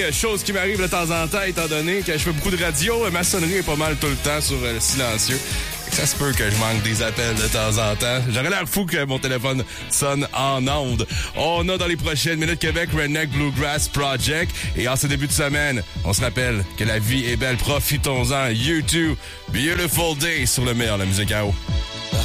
Chose qui m'arrive de temps en temps, étant donné que je fais beaucoup de radio, ma sonnerie est pas mal tout le temps sur le silencieux. Ça se peut que je manque des appels de temps en temps. J'aurais l'air fou que mon téléphone sonne en ondes. On a dans les prochaines minutes Québec Redneck Bluegrass Project. Et en ce début de semaine, on se rappelle que la vie est belle. Profitons-en. YouTube, Beautiful Day sur le meilleur de la musique à eau.